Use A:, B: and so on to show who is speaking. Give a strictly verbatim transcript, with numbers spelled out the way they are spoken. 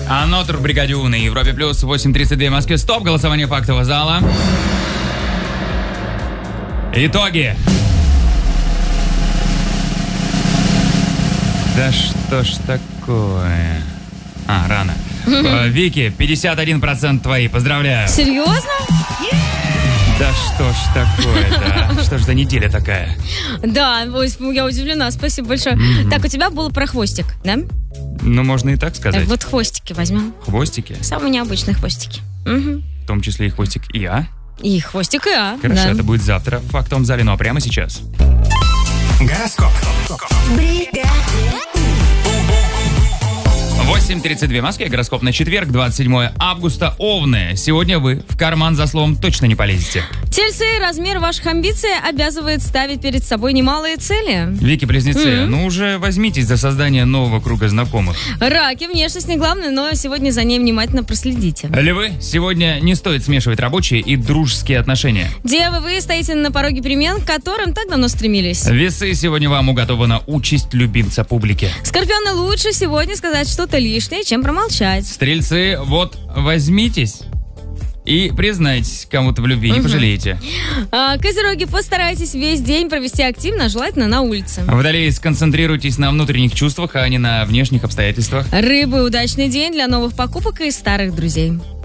A: Анотр Бригадю на Европе Плюс, восемь тридцать два в Москве. Стоп, голосование фактового зала. Итоги. Да что ж такое? А, рано. Вики, пятьдесят один процент твои, поздравляю.
B: Серьезно?
A: Да что ж такое-то? Что ж за неделя такая?
B: Да, я удивлена, спасибо большое. Mm-hmm. Так, у тебя был про хвостик, да?
A: Ну, можно и так сказать.
B: Так, вот хвостики возьмем.
A: Хвостики?
B: Самые необычные хвостики. Угу.
A: В том числе и хвостик И А?
B: И хвостик И А.
A: Хорошо,
B: да.
A: Это будет завтра в фактовом зале, ну а прямо сейчас.
C: Гороскоп.
A: восемь тридцать два в Москве, гороскоп на четверг, двадцать седьмое августа. Овны, сегодня вы в карман за словом точно не полезете.
B: Тельцы, размер ваших амбиций обязывает ставить перед собой немалые цели.
A: Вики-близнецы,
B: Mm-hmm.
A: ну уже возьмитесь за создание нового круга знакомых.
B: Раки, внешность не главное, но сегодня за ней внимательно проследите.
A: Львы, сегодня не стоит смешивать рабочие и дружеские отношения.
B: Девы, вы стоите на пороге перемен, к которым так давно стремились.
A: Весы, сегодня вам уготована участь любимца публики.
B: Скорпионы, лучше сегодня сказать что-то лишнее, чем промолчать.
A: Стрельцы, вот возьмитесь и признайтесь кому-то в любви, не
B: угу.
A: пожалеете.
B: А, козероги, постарайтесь весь день провести активно, желательно на улице.
A: Водолеи, сконцентрируйтесь на внутренних чувствах, а не на внешних обстоятельствах.
B: Рыбы, удачный день для новых покупок и старых друзей.